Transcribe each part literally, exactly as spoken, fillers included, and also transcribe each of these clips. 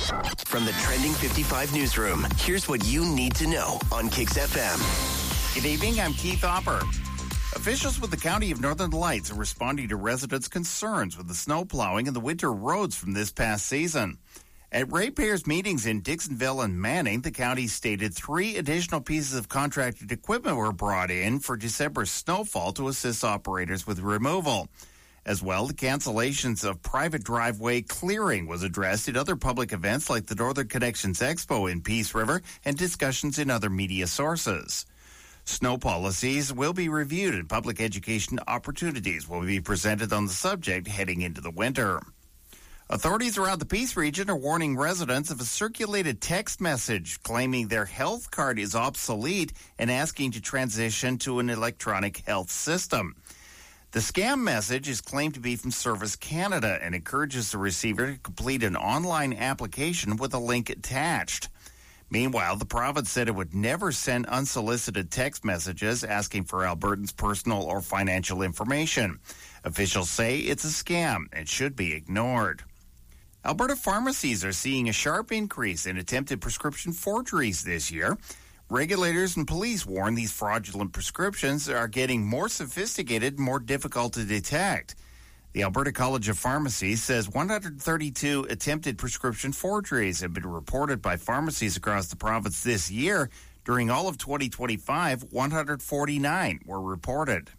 From the Trending fifty-five newsroom, here's what you need to know on Kix F M. Good evening, I'm Keith Hopper. Officials with the County of Northern Lights are responding to residents' concerns with the snow plowing and the winter roads from this past season. At ratepayers meetings in Dixonville and Manning, the county stated three additional pieces of contracted equipment were brought in for December's snowfall to assist operators with removal. As well, the cancellations of private driveway clearing was addressed at other public events like the Northern Connections Expo in Peace River and discussions in other media sources. Snow policies will be reviewed and public education opportunities will be presented on the subject heading into the winter. Authorities around the Peace region are warning residents of a circulated text message claiming their health card is obsolete and asking to transition to an electronic health system. The scam message is claimed to be from Service Canada and encourages the receiver to complete an online application with a link attached. Meanwhile, the province said it would never send unsolicited text messages asking for Albertans' personal or financial information. Officials say it's a scam and should be ignored. Alberta pharmacies are seeing a sharp increase in attempted prescription forgeries this year. Regulators and police warn these fraudulent prescriptions are getting more sophisticated and more difficult to detect. The Alberta College of Pharmacy says one hundred thirty-two attempted prescription forgeries have been reported by pharmacies across the province this year. During all of twenty twenty-five, one hundred forty-nine were reported.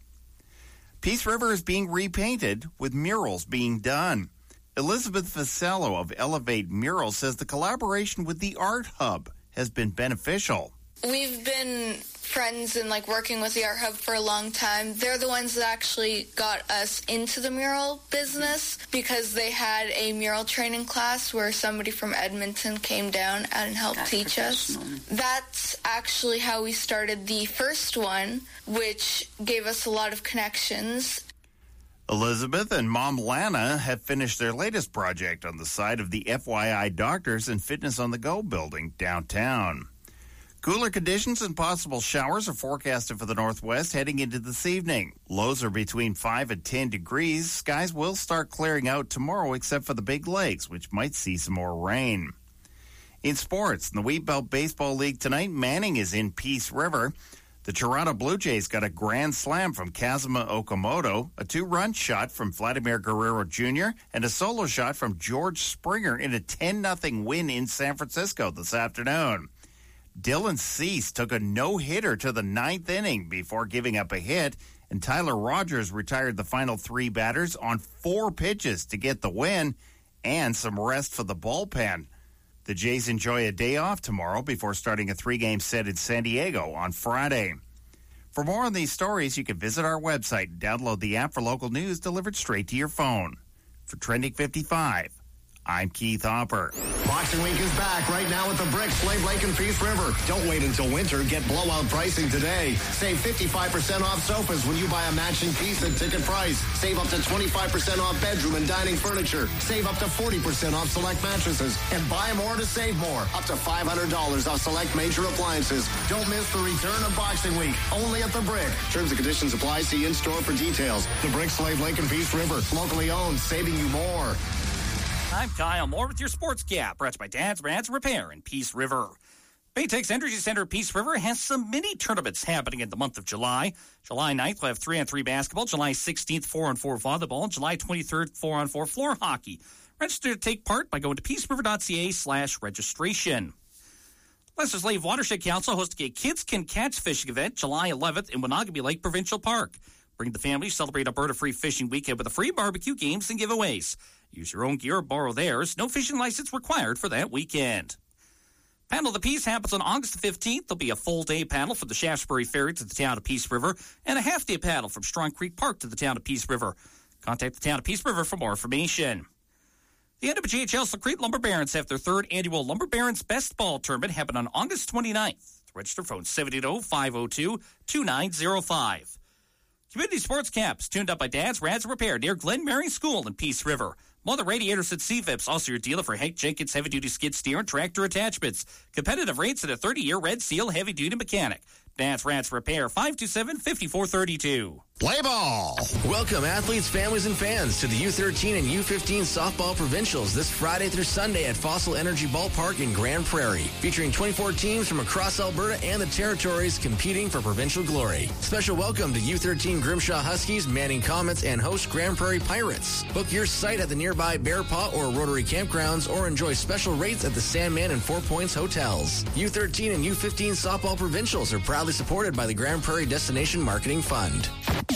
Peace River is being repainted with murals being done. Elizabeth Vasello of Elevate Murals says the collaboration with the Art Hub has been beneficial. We've been friends and like working with the Art Hub for a long time. They're the ones that actually got us into the mural business because they had a mural training class where somebody from Edmonton came down and helped Got teach us. That's actually how we started the first one, which gave us a lot of connections. Elizabeth and Mom Lana have finished their latest project on the side of the F Y I Doctors and Fitness on the Go building downtown. Cooler conditions and possible showers are forecasted for the northwest heading into this evening. Lows are between five and ten degrees. Skies will start clearing out tomorrow except for the Big Lakes, which might see some more rain. In sports, in the Wheat Belt Baseball League tonight, Manning is in Peace River. The Toronto Blue Jays got a grand slam from Kazuma Okamoto, a two-run shot from Vladimir Guerrero Junior, and a solo shot from George Springer in a ten nothing win in San Francisco this afternoon. Dylan Cease took a no-hitter to the ninth inning before giving up a hit, and Tyler Rogers retired the final three batters on four pitches to get the win and some rest for the bullpen. The Jays enjoy a day off tomorrow before starting a three-game set in San Diego on Friday. For more on these stories, you can visit our website and download the app for local news delivered straight to your phone. For Trending fifty-five, I'm Keith Hopper. Boxing Week is back right now at the Brick, Slave Lake, and Peace River. Don't wait until winter. Get blowout pricing today. Save fifty-five percent off sofas when you buy a matching piece at ticket price. Save up to twenty-five percent off bedroom and dining furniture. Save up to forty percent off select mattresses. And buy more to save more. Up to five hundred dollars off select major appliances. Don't miss the return of Boxing Week. Only at the Brick. Terms and conditions apply. See in-store for details. The Brick, Slave Lake, and Peace River. Locally owned. Saving you more. I'm Kyle Moore with your Sports Gap, brought to you by Dad's Brad's Repair in Peace River. Baytex Energy Center Peace River has some mini tournaments happening in the month of July. July ninth, we'll have three on three basketball. July sixteenth, four on four volleyball. July twenty-third, four on four floor hockey. Register to take part by going to peaceriver.ca slash registration. Lester's Lake Watershed Council hosting a Kids Can Catch fishing event July eleventh in Monogamy Lake Provincial Park. Bring the family, celebrate Alberta Free Fishing Weekend with a free barbecue, games, and giveaways. Use your own gear or borrow theirs. No fishing license required for that weekend. Paddle of the Peace happens on August fifteenth. There'll be a full-day paddle from the Shaftesbury Ferry to the town of Peace River and a half-day paddle from Strong Creek Park to the town of Peace River. Contact the town of Peace River for more information. The N W G H L Secrete Lumber Barons have their third annual Lumber Barons Best Ball Tournament happen on August twenty-ninth. Register phone seven eight zero, five zero two, two nine zero five. Community Sports Caps tuned up by Dad's Rads Repair near Glen Mary School in Peace River. Mother Radiators at C Phipps, also your dealer for Hank Jenkins heavy-duty skid steer and tractor attachments. Competitive rates and a thirty-year Red Seal heavy-duty mechanic. Dance Rants Repair, five two seven, five four three two. Play ball. Welcome athletes, families, and fans to the U thirteen and U fifteen softball provincials this Friday through Sunday at Fossil Energy Ballpark in Grand Prairie, featuring twenty-four teams from across Alberta and the territories competing for provincial glory. Special welcome to U thirteen Grimshaw Huskies, Manning Comets, and host Grand Prairie Pirates. Book your site at the nearby Bear Paw or Rotary campgrounds or enjoy special rates at the Sandman and Four Points hotels. U thirteen and U fifteen softball provincials are proudly supported by the Grand Prairie Destination Marketing Fund.